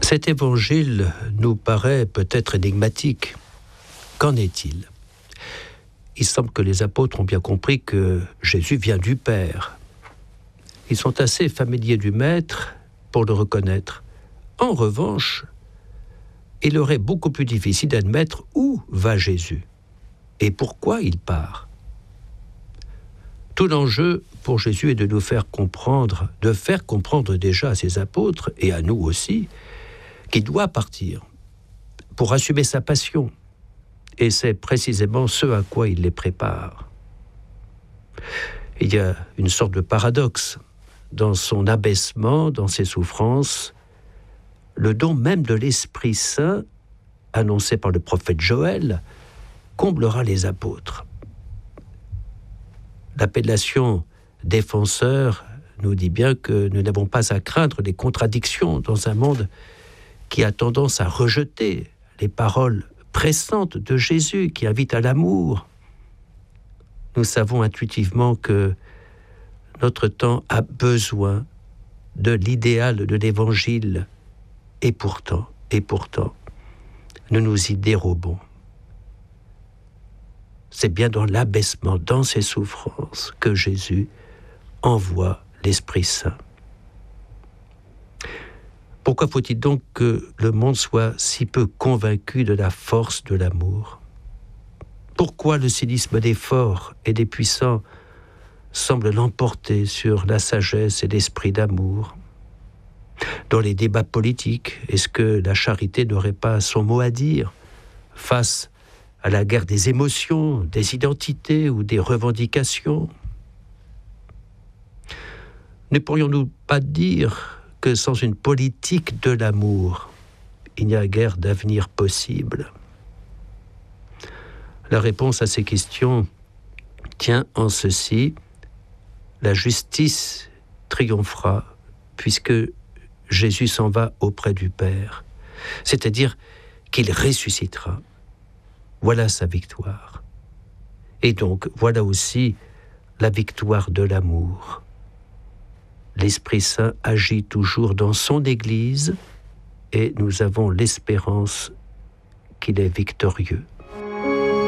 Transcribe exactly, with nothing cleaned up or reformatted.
Cet évangile nous paraît peut-être énigmatique. Qu'en est-il ? Il semble que les apôtres ont bien compris que Jésus vient du Père. Ils sont assez familiers du Maître pour le reconnaître. En revanche, il leur est beaucoup plus difficile d'admettre où va Jésus et pourquoi il part. Tout l'enjeu pour Jésus est de nous faire comprendre, de faire comprendre déjà à ses apôtres et à nous aussi, qu'il doit partir pour assumer sa passion. Et c'est précisément ce à quoi il les prépare. Il y a une sorte de paradoxe. Dans son abaissement, dans ses souffrances, le don même de l'Esprit Saint, annoncé par le prophète Joël, comblera les apôtres. L'appellation défenseur nous dit bien que nous n'avons pas à craindre les contradictions dans un monde qui a tendance à rejeter les paroles pressantes de Jésus qui invitent à l'amour. Nous savons intuitivement que notre temps a besoin de l'idéal de l'Évangile. Et pourtant, et pourtant, nous nous y dérobons. C'est bien dans l'abaissement, dans ses souffrances, que Jésus envoie l'Esprit Saint. Pourquoi faut-il donc que le monde soit si peu convaincu de la force de l'amour ? Pourquoi le cynisme des forts et des puissants semble l'emporter sur la sagesse et l'esprit d'amour ? Dans les débats politiques, est-ce que la charité n'aurait pas son mot à dire face à la guerre des émotions, des identités ou des revendications ? Ne pourrions-nous pas dire que sans une politique de l'amour, il n'y a guère d'avenir possible ? La réponse à ces questions tient en ceci: la justice triomphera puisque Jésus s'en va auprès du Père, c'est-à-dire qu'il ressuscitera. Voilà sa victoire. Et donc, voilà aussi la victoire de l'amour. L'Esprit Saint agit toujours dans son Église et nous avons l'espérance qu'il est victorieux.